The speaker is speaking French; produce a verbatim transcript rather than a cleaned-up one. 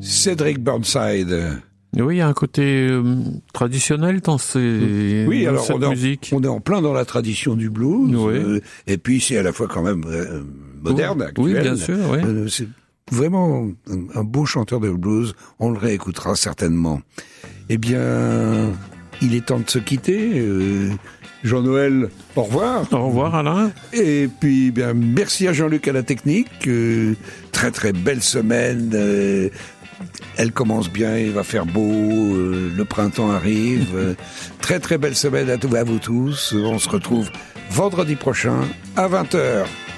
Cédric Burnside. Oui, il y a un côté euh, traditionnel dans, ces, oui, dans alors cette on est, musique. En, on est en plein dans la tradition du blues, Oui. euh, et puis c'est à la fois quand même euh, moderne, oui. actuel. Oui, bien sûr, oui. Euh, c'est vraiment un, un beau chanteur de blues, on le réécoutera certainement. Eh bien, il est temps de se quitter. Euh, Jean-Noël, au revoir. Au revoir Alain. Et puis, bien, merci à Jean-Luc à la technique. Euh, très très belle semaine. Euh, elle commence bien, il va faire beau. Euh, le printemps arrive. Euh, très très belle semaine à, tout, à vous tous. On se retrouve vendredi prochain à vingt heures.